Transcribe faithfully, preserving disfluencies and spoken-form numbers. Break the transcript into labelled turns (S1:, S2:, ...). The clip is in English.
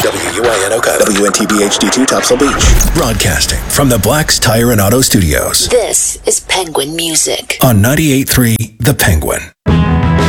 S1: W U I N Oka, W N T B H D two Topsail Beach. Broadcasting from the Black's Tire and Auto Studios.
S2: This is Penguin Music
S1: On ninety-eight point three The Penguin.